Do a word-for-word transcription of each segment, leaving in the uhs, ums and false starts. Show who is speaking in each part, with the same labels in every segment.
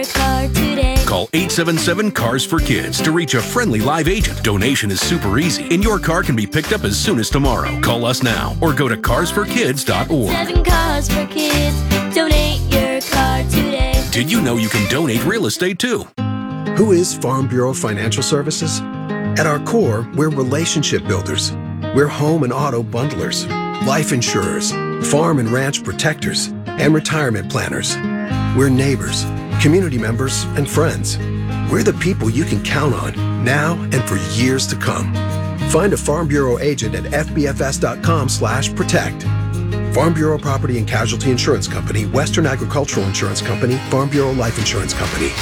Speaker 1: car today.
Speaker 2: Call eight seven seven, C A R S for Kids to reach a friendly live agent. Donation is super easy, and your car can be picked up as soon as tomorrow. Call us now or go to cars for kids dot org.
Speaker 1: Seven cars for kids. Donate your car today.
Speaker 2: Did you know you can donate real estate too?
Speaker 3: Who is Farm Bureau Financial Services? At our core, we're relationship builders. We're home and auto bundlers, life insurers, farm and ranch protectors, and retirement planners. We're neighbors, community members, and friends. We're the people you can count on now and for years to come. Find a Farm Bureau agent at f b f s dot com slash protect. Farm Bureau Property and Casualty Insurance Company, Western Agricultural Insurance Company, Farm Bureau Life Insurance Company.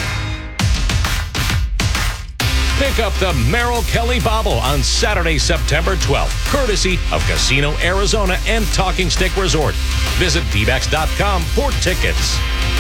Speaker 4: Pick up the Merrill Kelly Bobble on Saturday, September twelfth, courtesy of Casino Arizona and Talking Stick Resort. Visit d backs dot com for tickets.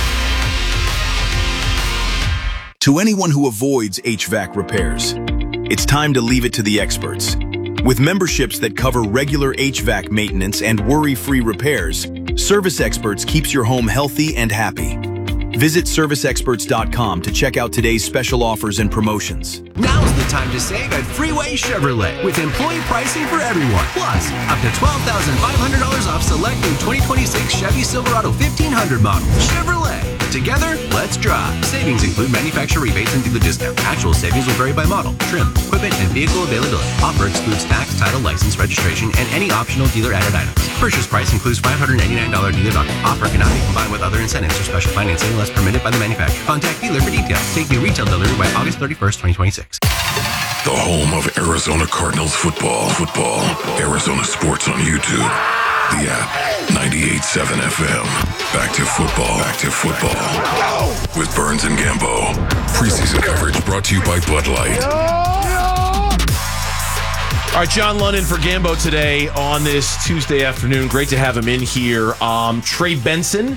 Speaker 5: To anyone who avoids H V A C repairs, it's time to leave it to the experts. With memberships that cover regular H V A C maintenance and worry-free repairs, Service Experts keeps your home healthy and happy. Visit service experts dot com to check out today's special offers and promotions.
Speaker 6: Now's the time to save at Freeway Chevrolet with employee pricing for everyone. Plus, up to twelve thousand five hundred dollars off select new twenty twenty-six Chevy Silverado fifteen hundred model. Chevrolet. Together, let's drive. Savings include manufacturer rebates and dealer discount. Actual savings will vary by model, trim, equipment, and vehicle availability. Offer excludes tax, title, license, registration, and any optional dealer-added items. Purchase price includes five hundred ninety-nine dollars dealer docket. Offer cannot be combined with other incentives or special financing unless permitted by the manufacturer. Contact dealer for details. Take new retail delivery by August thirty-first, twenty twenty-six.
Speaker 7: The home of Arizona Cardinals football. Football. Arizona Sports on YouTube. The app. ninety-eight point seven F M. Back to football. Back to football. With Burns and Gambo. Preseason coverage brought to you by Bud Light.
Speaker 8: All right, John London for Gambo today on this Tuesday afternoon. Great to have him in here. Um, Trey Benson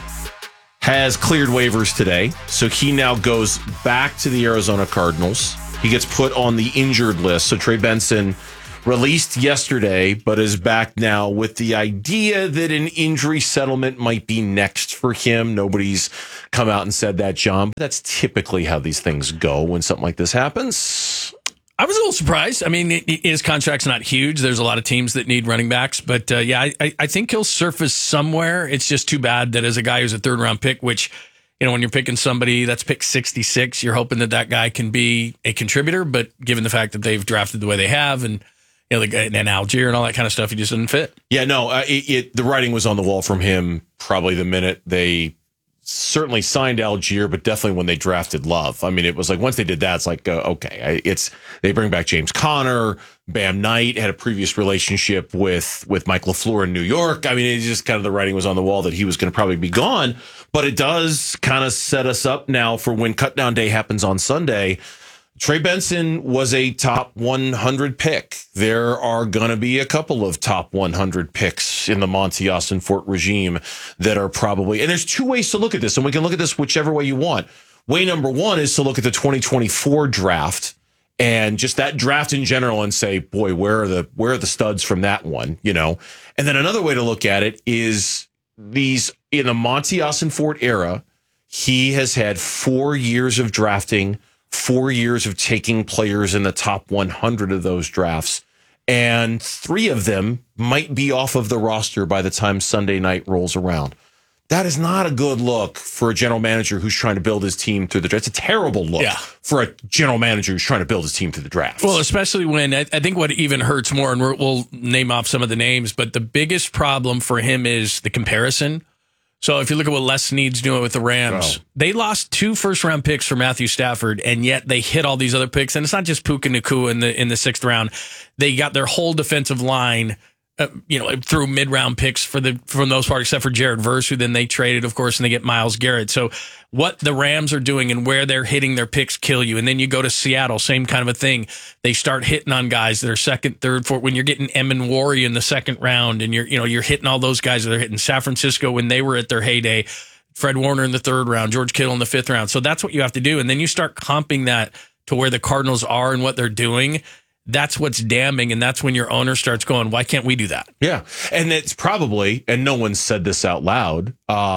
Speaker 8: has cleared waivers today, so he now goes back to the Arizona Cardinals. He gets put on the injured list. So Trey Benson released yesterday, but is back now with the idea that an injury settlement might be next for him. Nobody's come out and said that, John. But that's typically how these things go when something like this happens.
Speaker 9: I was a little surprised. I mean, his contract's not huge. There's a lot of teams that need running backs. But, uh, yeah, I, I think he'll surface somewhere. It's just too bad that as a guy who's a third-round pick, which, you know, when you're picking somebody that's pick sixty-six, you're hoping that that guy can be a contributor. But given the fact that they've drafted the way they have and, you know, the guy, and Algier and all that kind of stuff, he just didn't fit.
Speaker 8: Yeah, no, uh, it, it, the writing was on the wall from him probably the minute they certainly signed Algier, but definitely when they drafted Love. I mean, it was like once they did that, it's like, uh, okay, it's they bring back James Conner. Bam Knight had a previous relationship with with Mike LaFleur in New York. I mean, it just kind of the writing was on the wall that he was going to probably be gone. But it does kind of set us up now for when cutdown day happens on Sunday. Trey Benson was a top one hundred pick. There are going to be a couple of top one hundred picks in the Monty Austin-Fort regime that are probably, and there's two ways to look at this, and we can look at this whichever way you want. Way number one is to look at the twenty twenty-four draft and just that draft in general and say, boy, where are the where are the studs from that one, you know? And then another way to look at it is these, in the Monty Austin-Fort era, he has had four years of drafting, four years of taking players in the top one hundred of those drafts, and three of them might be off of the roster by the time Sunday night rolls around. That is not a good look for a general manager who's trying to build his team through the draft. It's a terrible look yeah. for a general manager who's trying to build his team through the draft.
Speaker 9: Well, especially when I, I think what even hurts more, and we're, we'll name off some of the names, but the biggest problem for him is the comparison. So if you look at what Les Snead's doing with the Rams, oh. they lost two first-round picks for Matthew Stafford, and yet they hit all these other picks. And it's not just Puka Nacua in the in the sixth round. They got their whole defensive line, uh, you know, through mid-round picks for the for the most part, except for Jared Verse, who then they traded, of course, and they get Myles Garrett. So what the Rams are doing and where they're hitting their picks kill you. And then you go to Seattle, same kind of a thing. They start hitting on guys that are second, third, fourth. When you're getting Emin Wari in the second round, and you're you know you're hitting all those guys that are hitting San Francisco when they were at their heyday. Fred Warner in the third round, George Kittle in the fifth round. So that's what you have to do. And then you start comping that to where the Cardinals are and what they're doing. That's what's damning. And that's when your owner starts going, why can't we do that?
Speaker 8: Yeah. And it's probably, and no one said this out loud, um,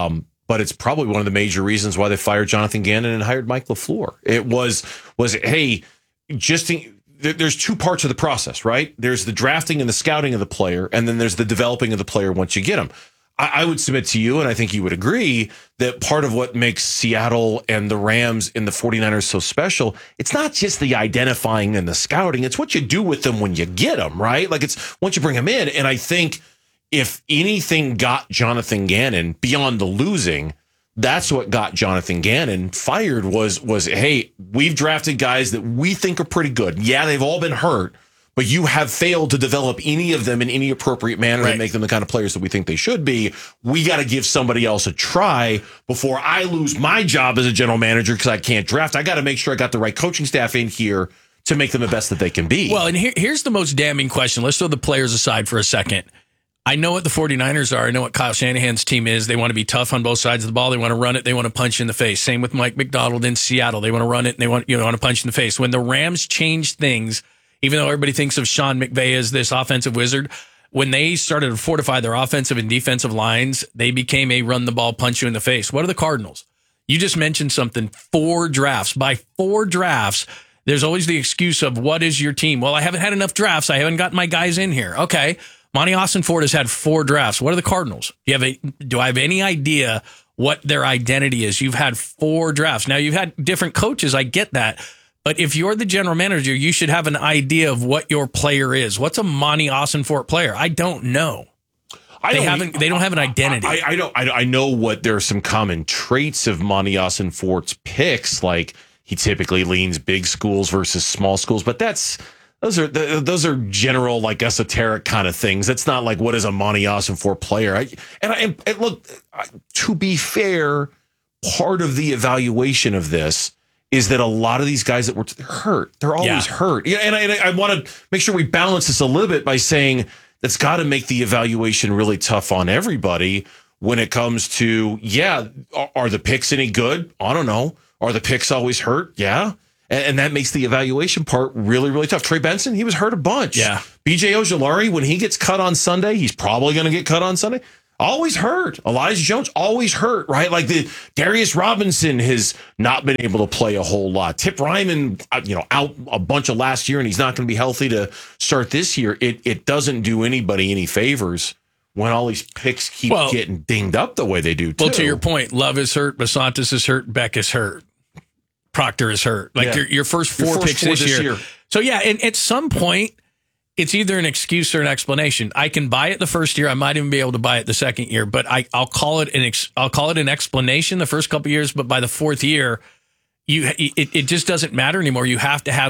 Speaker 8: but it's probably one of the major reasons why they fired Jonathan Gannon and hired Mike LaFleur. It was, was hey, just in, there's two parts of the process, right? There's the drafting and the scouting of the player, and then there's the developing of the player once you get him. I, I would submit to you, and I think you would agree, that part of what makes Seattle and the Rams and the 49ers so special, it's not just the identifying and the scouting, it's what you do with them when you get them, right? Like it's once you bring them in, and I think if anything got Jonathan Gannon beyond the losing, that's what got Jonathan Gannon fired was, was, hey, we've drafted guys that we think are pretty good. Yeah, they've all been hurt, but you have failed to develop any of them in any appropriate manner
Speaker 9: right.
Speaker 8: and make them the kind of players that we think they should be. We got to give somebody else a try before I lose my job as a general manager because I can't draft. I got to make sure I got the right coaching staff in here to make them the best that they can be.
Speaker 9: Well, and here, here's the most damning question. Let's throw the players aside for a second. I know what the 49ers are. I know what Kyle Shanahan's team is. They want to be tough on both sides of the ball. They want to run it. They want to punch in the face. Same with Mike McDonald in Seattle. They want to run it and they want, you know, want to punch in the face. When the Rams changed things, even though everybody thinks of Sean McVay as this offensive wizard, when they started to fortify their offensive and defensive lines, they became a run the ball, punch you in the face. What are the Cardinals? You just mentioned something. Four drafts. By four drafts, there's always the excuse of what is your team? Well, I haven't had enough drafts. I haven't gotten my guys in here. Okay. Monty Ossenfort has had four drafts. What are the Cardinals? Do you have a, do I have any idea what their identity is? You've had four drafts. Now, you've had different coaches. I get that. But if you're the general manager, you should have an idea of what your player is. What's a Monty Ossenfort player? I don't know.
Speaker 8: I
Speaker 9: they
Speaker 8: don't,
Speaker 9: haven't. They don't have an identity.
Speaker 8: I, I don't. I, I know what there are some common traits of Monty Ossenfort's picks. Like he typically leans big schools versus small schools, but that's those are those are general like esoteric kind of things. That's not like what is a Monty Ossenfort player. I, and, I, and look, to be fair, part of the evaluation of this is that a lot of these guys that were hurt, they're always yeah. hurt. Yeah, and I, and I want to make sure we balance this a little bit by saying that's got to make the evaluation really tough on everybody when it comes to, yeah, are, are the picks any good? I don't know. Are the picks always hurt? Yeah. And, and that makes the evaluation part really, really tough. Trey Benson, he was hurt a bunch.
Speaker 9: Yeah.
Speaker 8: B J Ojulari, when he gets cut on Sunday, he's probably going to get cut on Sunday. Always hurt. Elijah Jones always hurt, right? Like the Darius Robinson has not been able to play a whole lot. Tip Ryman, you know, out a bunch of last year, and he's not going to be healthy to start this year. It it doesn't do anybody any favors when all these picks keep well, getting dinged up the way they do, too.
Speaker 9: Well, to your point, Love is hurt, Basantis is hurt, Beck is hurt, Proctor is hurt. Like yeah. your, your first four your first picks four this, this year. year. So, yeah, and at some point, it's either an excuse or an explanation. I can buy it the first year. I might even be able to buy it the second year, but I, I'll call it an ex, I'll call it an explanation the first couple of years. But by the fourth year, you it, it just doesn't matter anymore. You have to have